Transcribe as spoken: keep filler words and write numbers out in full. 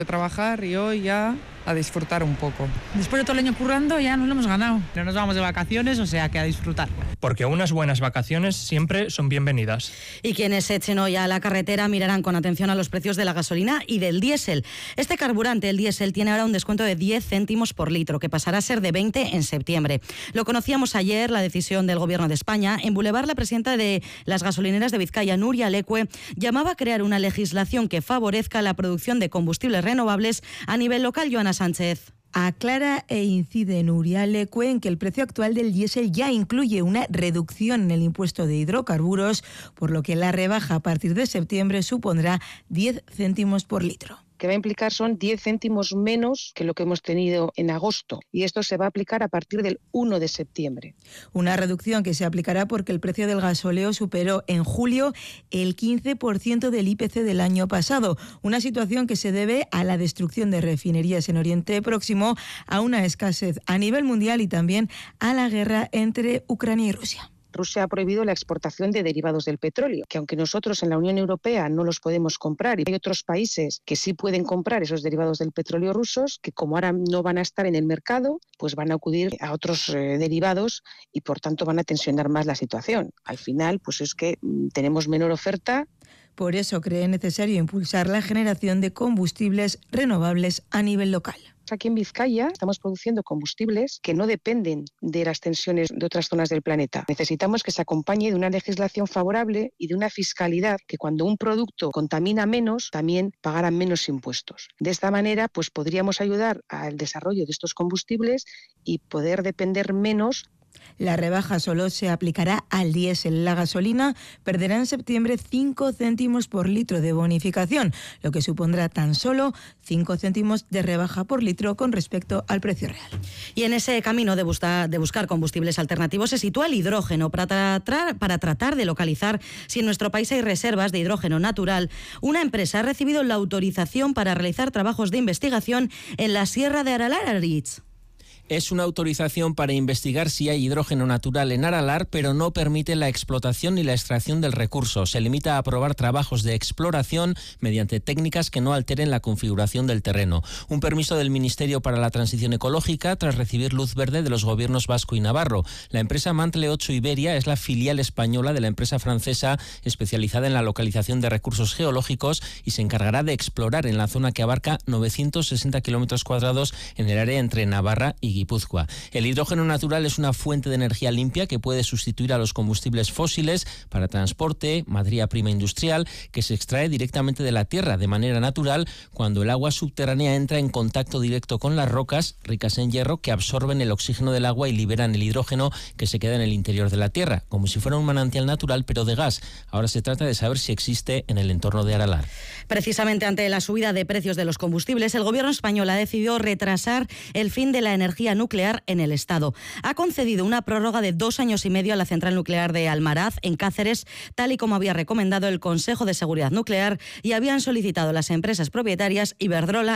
Trabajar y hoy ya a disfrutar un poco. Después de todo el año currando ya nos lo hemos ganado. No nos vamos de vacaciones, o sea que a disfrutar. Porque unas buenas vacaciones siempre son bienvenidas. Y quienes se echen hoy a la carretera mirarán con atención a los precios de la gasolina y del diésel. Este carburante, el diésel, tiene ahora un descuento de diez céntimos por litro, que pasará a ser de veinte en septiembre. Lo conocíamos ayer, la decisión del Gobierno de España. En Boulevard, la presidenta de las gasolineras de Vizcaya, Nuria Leque, llamaba a crear una legislación que favorezca la producción de combustibles renovables a nivel local. Joana Sánchez. Aclara e incide Nuria Leque en que el precio actual del diésel ya incluye una reducción en el impuesto de hidrocarburos, por lo que la rebaja a partir de septiembre supondrá diez céntimos por litro. Que va a implicar son diez céntimos menos que lo que hemos tenido en agosto, y esto se va a aplicar a partir del uno de septiembre. Una reducción que se aplicará porque el precio del gasóleo superó en julio el quince por ciento del I P C del año pasado, una situación que se debe a la destrucción de refinerías en Oriente Próximo, a una escasez a nivel mundial y también a la guerra entre Ucrania y Rusia. Rusia ha prohibido la exportación de derivados del petróleo, que aunque nosotros en la Unión Europea no los podemos comprar, y hay otros países que sí pueden comprar esos derivados del petróleo rusos, que como ahora no van a estar en el mercado, pues van a acudir a otros eh, derivados y por tanto van a tensionar más la situación. Al final, pues es que mm, tenemos menor oferta. Por eso cree necesario impulsar la generación de combustibles renovables a nivel local. Aquí en Vizcaya estamos produciendo combustibles que no dependen de las tensiones de otras zonas del planeta. Necesitamos que se acompañe de una legislación favorable y de una fiscalidad que cuando un producto contamina menos, también pagarán menos impuestos. De esta manera, pues podríamos ayudar al desarrollo de estos combustibles y poder depender menos. La rebaja solo se aplicará al diésel. La gasolina perderá en septiembre cinco céntimos por litro de bonificación, lo que supondrá tan solo cinco céntimos de rebaja por litro con respecto al precio real. Y en ese camino de, buscar, de buscar combustibles alternativos se sitúa el hidrógeno para, tra- para tratar de localizar si en nuestro país hay reservas de hidrógeno natural. Una empresa ha recibido la autorización para realizar trabajos de investigación en la Sierra de Aralar, Aritz. Es una autorización para investigar si hay hidrógeno natural en Aralar, pero no permite la explotación ni la extracción del recurso. Se limita a aprobar trabajos de exploración mediante técnicas que no alteren la configuración del terreno. Un permiso del Ministerio para la Transición Ecológica tras recibir luz verde de los gobiernos vasco y navarro. La empresa Mantle ocho Iberia es la filial española de la empresa francesa especializada en la localización de recursos geológicos y se encargará de explorar en la zona que abarca novecientos sesenta kilómetros cuadrados en el área entre Navarra y Guipúzcoa. El hidrógeno natural es una fuente de energía limpia que puede sustituir a los combustibles fósiles para transporte, materia prima industrial, que se extrae directamente de la tierra de manera natural cuando el agua subterránea entra en contacto directo con las rocas ricas en hierro que absorben el oxígeno del agua y liberan el hidrógeno que se queda en el interior de la tierra, como si fuera un manantial natural pero de gas. Ahora se trata de saber si existe en el entorno de Aralar. Precisamente ante la subida de precios de los combustibles, el gobierno español ha decidido retrasar el fin de la energía nuclear en el Estado. Ha concedido una prórroga de dos años y medio a la central nuclear de Almaraz, en Cáceres, tal y como había recomendado el Consejo de Seguridad Nuclear y habían solicitado las empresas propietarias Iberdrola